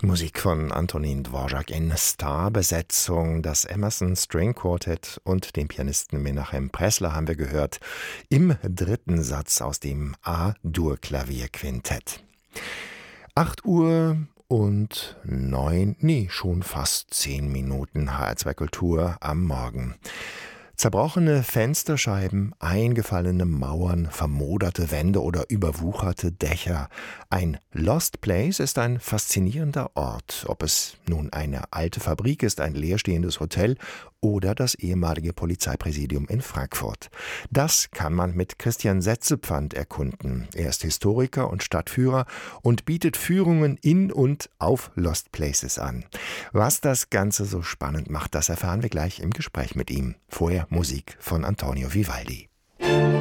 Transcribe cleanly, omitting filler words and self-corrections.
Musik von Antonín Dvořák in Starbesetzung. Das Emerson String Quartet und den Pianisten Menachem Pressler haben wir gehört im dritten Satz aus dem A-Dur-Klavierquintett. 8 Uhr und 9, schon fast 10 Minuten HR2 Kultur am Morgen. Zerbrochene Fensterscheiben, eingefallene Mauern, vermoderte Wände oder überwucherte Dächer. Ein Lost Place ist ein faszinierender Ort, ob es nun eine alte Fabrik ist, ein leerstehendes Hotel oder das ehemalige Polizeipräsidium in Frankfurt. Das kann man mit Christian Setzepfand erkunden. Er ist Historiker und Stadtführer und bietet Führungen in und auf Lost Places an. Was das Ganze so spannend macht, das erfahren wir gleich im Gespräch mit ihm. Vorher Musik von Antonio Vivaldi.